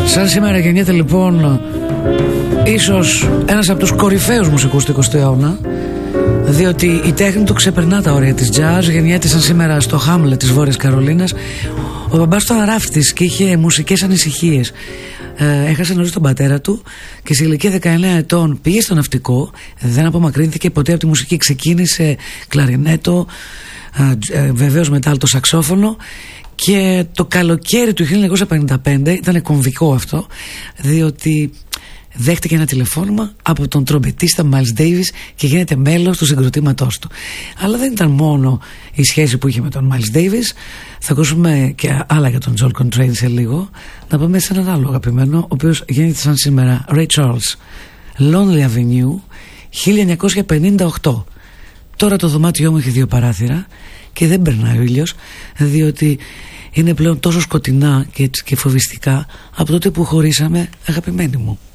Σαν σήμερα γεννιέται λοιπόν ίσως ένας από τους κορυφαίους μουσικούς του 20ου αιώνα, διότι η τέχνη του ξεπερνά τα όρια της jazz. Γεννιέται σαν σήμερα στο Χάμλετ της Βόρειας Καρολίνας. Ο μπαμπάς του ήταν ράφτης και είχε μουσικές ανησυχίες. Έχασε νωρίς τον πατέρα του και σε ηλικία 19 ετών πήγε στο ναυτικό. Δεν απομακρύνθηκε ποτέ από τη μουσική. Ξεκίνησε κλαρινέτο, βεβαίως μετά το σαξόφωνο. Και το καλοκαίρι του 1955 ήταν κομβικό αυτό, διότι δέχτηκε ένα τηλεφώνημα από τον τρομπετίστα Miles Davis και γίνεται μέλος του συγκροτήματός του. Αλλά δεν ήταν μόνο η σχέση που είχε με τον Miles Davis. Θα ακούσουμε και άλλα για τον John Coltrane σε λίγο. Να πάμε σε έναν άλλο αγαπημένο, ο οποίος γίνεται σαν σήμερα, Ray Charles, Lonely Avenue, 1958. Τώρα το δωμάτιό μου έχει 2 παράθυρα και δεν περνάει ο ήλιος, διότι είναι πλέον τόσο σκοτεινά και φοβιστικά από τότε που χωρίσαμε, αγαπημένοι μου.